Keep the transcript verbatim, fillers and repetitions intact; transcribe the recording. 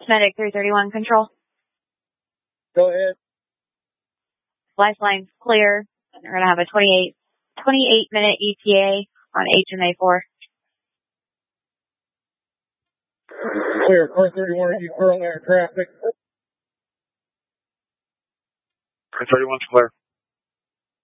Medic three thirty-one control. Go ahead. Lifeline's clear. We're going to have a twenty-eight, twenty-eight minute E T A on H M A four. Clear, four thirty-one, you currently are traffic. four thirty-one's clear.